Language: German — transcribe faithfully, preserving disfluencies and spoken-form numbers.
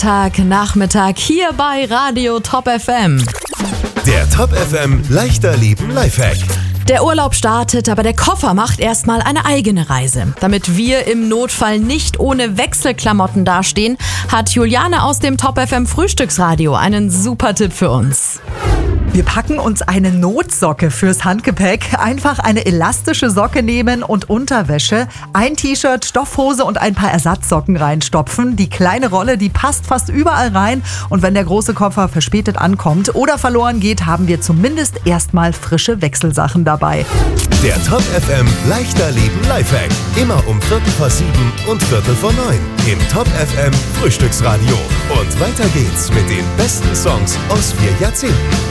Tag, Nachmittag hier bei Radio Top F M. Der Top F M leichter Leben Lifehack. Der Urlaub startet, aber der Koffer macht erstmal eine eigene Reise. Damit wir im Notfall nicht ohne Wechselklamotten dastehen, hat Juliane aus dem Top F M Frühstücksradio einen super Tipp für uns. Wir packen uns eine Notsocke fürs Handgepäck. Einfach eine elastische Socke nehmen und Unterwäsche, ein T-Shirt, Stoffhose und ein paar Ersatzsocken reinstopfen. Die kleine Rolle, die passt fast überall rein. Und wenn der große Koffer verspätet ankommt oder verloren geht, haben wir zumindest erstmal frische Wechselsachen dabei. Der Top F M leichter Leben Lifehack. Immer um Viertel vor sieben und Viertel vor neun im Top F M Frühstücksradio. Und weiter geht's mit den besten Songs aus vier Jahrzehnten.